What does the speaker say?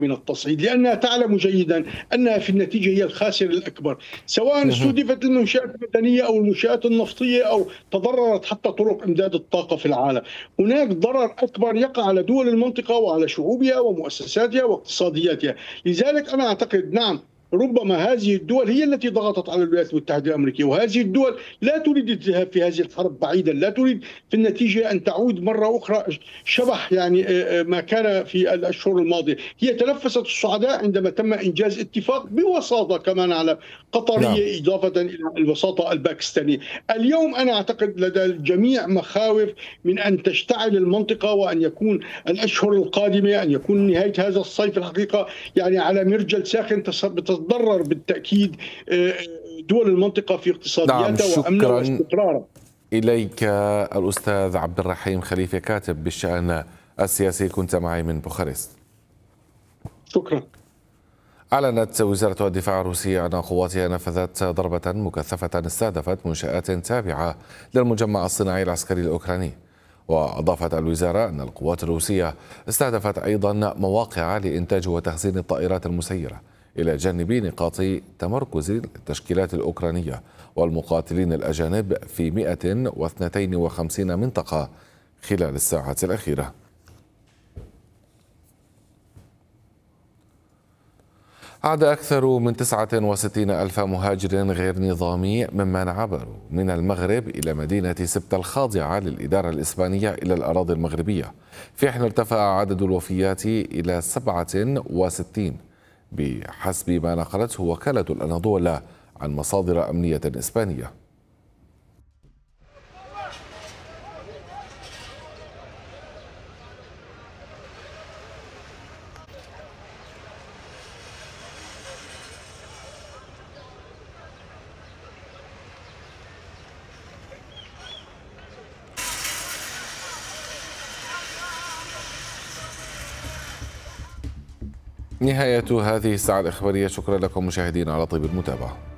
من التصعيد، لأنها تعلم جيدا أنها في النتيجة هي الخاسر الأكبر، سواء مهم. استهدفت المنشآت المدنية أو المنشآت النفطية أو تضررت حتى طرق إمداد الطاقة في العالم. هناك ضرر أكبر يقع على دول المنطقة وعلى شعوبها ومؤسساتها واقتصادياتها. لذلك أنا أعتقد نعم، ربما هذه الدول هي التي ضغطت على الولايات المتحدة الأمريكية، وهذه الدول لا تريد الذهاب في هذه الحرب بعيدا، لا تريد في النتيجة أن تعود مرة أخرى شبح يعني ما كان في الأشهر الماضية. هي تنفست الصعداء عندما تم إنجاز اتفاق بوساطة كما نعلم نعم. قطرية، إضافة إلى الوساطة الباكستانية. اليوم أنا أعتقد لدى الجميع مخاوف من أن تشتعل المنطقة، وأن يكون الأشهر القادمة، أن يكون نهاية هذا الصيف الحقيقة يعني على مرجل ساخن تتضرر بالتأكيد دول المنطقة في نعم، اقتصادياتها وأمنها شكرا واستقرارها. إليك الأستاذ عبد الرحيم خليفة، كاتب بالشأن السياسي، كنت معي من بوخارست. شكرا. أعلنت وزارة الدفاع الروسية أن قواتها نفذت ضربة مكثفة استهدفت منشآت تابعة للمجمع الصناعي العسكري الأوكراني. وأضافت الوزارة أن القوات الروسية استهدفت أيضا مواقع لإنتاج وتخزين الطائرات المسيرة، إلى جانب نقاط تمركز التشكيلات الأوكرانية والمقاتلين الأجانب في 152 منطقة خلال الساعات الأخيرة. عاد أكثر من 69 ألف مهاجر غير نظامي ممن عبروا من المغرب إلى مدينة سبتة الخاضعة للإدارة الإسبانية إلى الأراضي المغربية، في حين ارتفع عدد الوفيات إلى 67 بحسب ما نقلته وكالة الأناضول عن مصادر أمنية إسبانية. نهاية هذه الساعة الإخبارية، شكرا لكم مشاهدينا على طيب المتابعة.